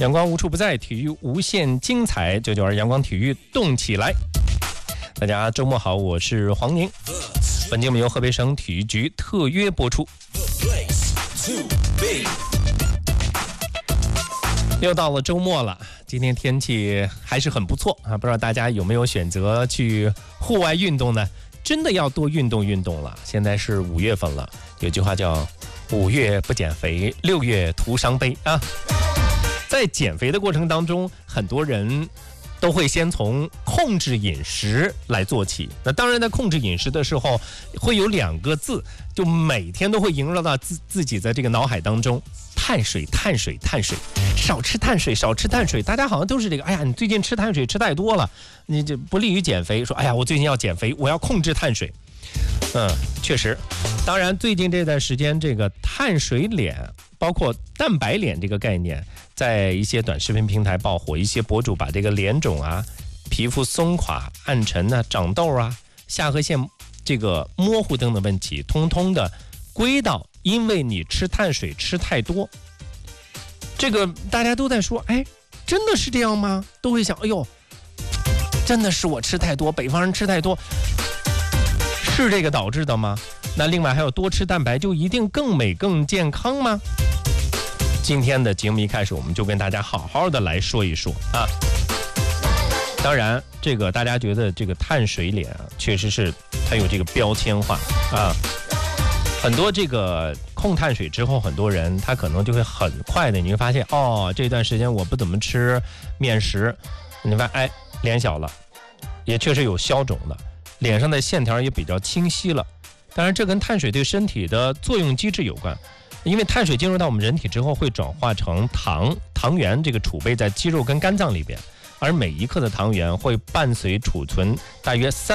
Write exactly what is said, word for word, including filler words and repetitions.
阳光无处不在，体育无限精彩，九九二阳光体育动起来。大家周末好，我是黄宁。本节目由河北省体育局特约播出。又到了周末了，今天天气还是很不错啊，不知道大家有没有选择去户外运动呢？真的要多运动运动了。现在是五月份了，有句话叫五月不减肥，六月徒伤悲啊。在减肥的过程当中，很多人都会先从控制饮食来做起。那当然在控制饮食的时候会有两个字，就每天都会萦绕到自自己的这个脑海当中，碳水碳水碳水，少吃碳水少吃碳水。大家好像都是这个，哎呀，你最近吃碳水吃太多了，你这不利于减肥。说哎呀，我最近要减肥，我要控制碳水。嗯，确实。当然最近这段时间，这个碳水脸包括蛋白脸这个概念在一些短视频平台爆火，一些博主把这个脸肿啊、皮肤松垮、暗沉啊、长痘啊、下颌线这个模糊等等问题通通的归到因为你吃碳水吃太多。这个大家都在说，哎，真的是这样吗？都会想，哎呦，真的是我吃太多，北方人吃太多，是这个导致的吗？那另外还有多吃蛋白就一定更美更健康吗？今天的节目一开始我们就跟大家好好的来说一说啊。当然这个大家觉得这个碳水脸啊，确实是它有这个标签化啊。很多这个控碳水之后，很多人他可能就会很快的，你会发现哦，这段时间我不怎么吃面食，你发现哎脸小了，也确实有消肿了，脸上的线条也比较清晰了。当然这跟碳水对身体的作用机制有关，因为碳水进入到我们人体之后会转化成糖，糖原这个储备在肌肉跟肝脏里边，而每一克的糖原会伴随储存大约三